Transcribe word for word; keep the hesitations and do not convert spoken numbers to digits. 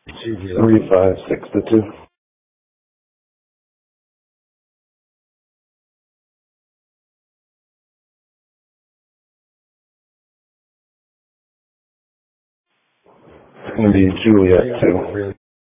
Three, five, six to two. It's gonna be Juliet two.